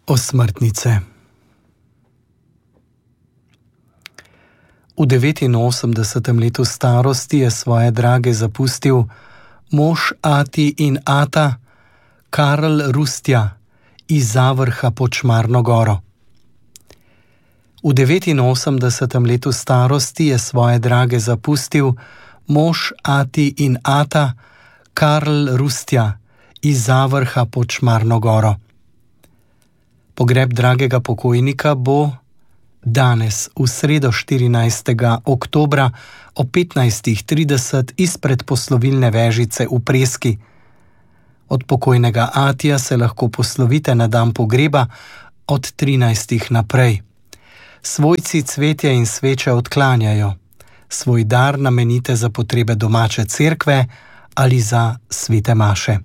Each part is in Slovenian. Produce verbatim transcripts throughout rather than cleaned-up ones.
Osmrtnice. V devetinosemdesetem letu starosti je svoje drage zapustil mož ati in ata Karl Rustja iz Zavrha pod Šmarno goro. V devetinosemdesetem letu starosti je svoje drage zapustil mož ati in ata Karl Rustja iz Zavrha pod Šmarno goro. Pogreb dragega pokojnika bo danes, v sredo štirinajstega oktobra ob petnajstih trideset izpred poslovilne vežice v Preski. Od pokojnega atija se lahko poslovite na dan pogreba od trinajstih naprej. Svojci cvetje in sveče odklanjajo. Svoj dar namenite za potrebe domače cerkve ali za svete maše.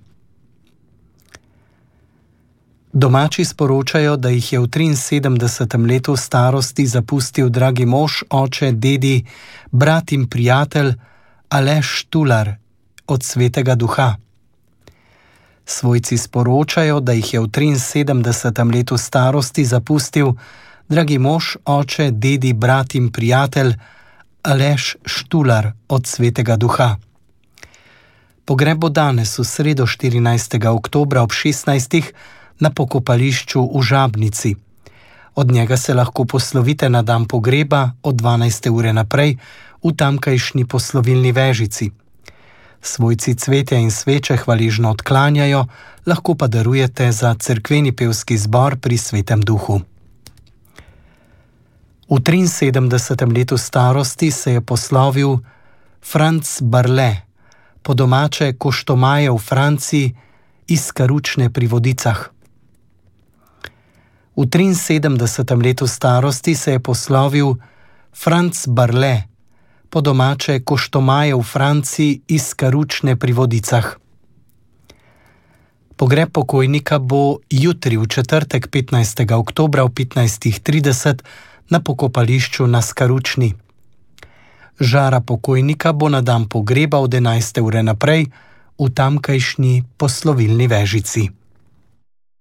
Domači sporočajo, da jih je v triinsedemdesetem letu starosti zapustil dragi mož, oče, dedi, brat in prijatelj Aleš Štular od Svetega Duha. Svojci sporočajo, da jih je v triinsedemdesetem letu starosti zapustil dragi mož, oče, dedi, brat in prijatelj Aleš Štular od Svetega Duha. Pogreb bo danes, v sredo štirinajstega oktobra ob šestnajstih na pokopališču v Žabnici. Od njega se lahko poslovite na dan pogreba od dvanajste ure naprej v tamkajšnji poslovilni vežici. Svojci cvetja in sveče hvaležno odklanjajo, lahko pa darujete za cerkveni pevski zbor pri Svetem Duhu. V triinsedemdesetem letu starosti se je poslovil Franc Barle, po domače Koštomaje v Franciji, iz Karučne pri Vodicah. V triinsedemdesetem letu starosti se je poslovil Franc Barle, po domače Koštomaje v Franciji, iz Karučne pri Vodicah. Pogreb pokojnika bo jutri, v četrtek petnajstega oktobra ob petnajstih trideset na pokopališču na Skaručni. Žara pokojnika bo na dan pogreba od enajste ure naprej v tamkajšnji poslovilni vežici.